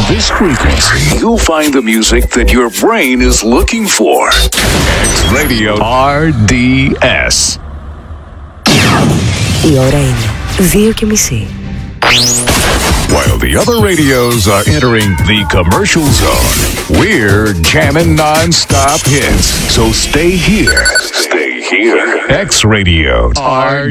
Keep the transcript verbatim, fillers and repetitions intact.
this frequency, you'll find the music that your brain is looking for. X Radio R D S. Η ώρα είναι δύο και μισή. While the other radios are entering the commercial zone, we're jamming non-stop hits. So stay here. Stay here. X Radio R